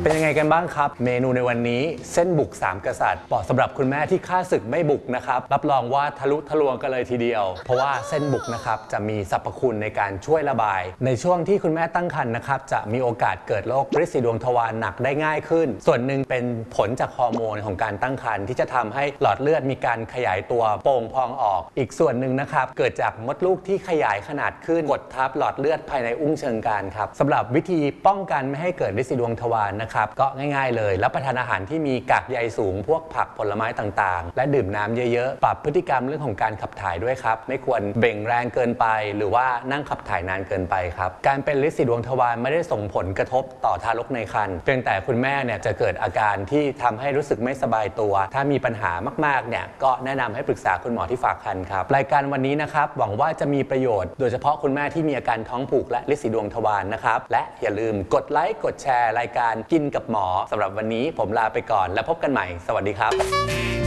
เป็นยังไงกันบ้างครับเมนูในวันนี้เส้นบุก3กษัตริย์เหมาะสำหรับคุณแม่ที่ฆ่าศึกไม่บุกนะครับรับรองว่าทะลุทะลวงกันเลยทีเดียวเพราะว่าเส้นบุกนะครับจะมีสรรพคุณในการช่วยระบายในช่วงที่คุณแม่ตั้งครรภ์นะครับจะมีโอกาสเกิดโรคริดสีดวงทวารหนักได้ง่ายขึ้นส่วนหนึ่งเป็นผลจากฮอร์โมนของการตั้งครรภ์ที่จะทำให้หลอดเลือดมีการขยายตัวโป่งพองออกอีกส่วนหนึ่งนะครับเกิดจากมดลูกที่ขยายขนาดขึ้นกดทับหลอดเลือดภายในอุ้งเชิงกรานครับสำหรับวิธีป้องกันไม่ให้เกิดริดสีดวงทวารนะครับก็ง่ายๆเลยรับประทานอาหารที่มีกากใยสูงพวกผักผลไม้ต่างๆและดื่มน้ำเยอะๆปรับพฤติกรรมเรื่องของการขับถ่ายด้วยครับไม่ควรเบ่งแรงเกินไปหรือว่านั่งขับถ่ายนานเกินไปครับการเป็นริดสีดวงทวารไม่ได้ส่งผลกระทบต่อทารกในครรภ์เพียงแต่คุณแม่เนี่ยจะเกิดอาการที่ทำให้รู้สึกไม่สบายตัวถ้ามีปัญหามากๆเนี่ยก็แนะนำให้ปรึกษาคุณหมอที่ฝากครรภ์ครับรายการวันนี้นะครับหวังว่าจะมีประโยชน์โดยเฉพาะคุณแม่ที่มีอาการท้องผูกและริดสีดวงทวารนะครับและอย่าลืมกดไลค์กดแชร์รายการกินกับหมอสำหรับวันนี้ผมลาไปก่อนแล้วพบกันใหม่สวัสดีครับ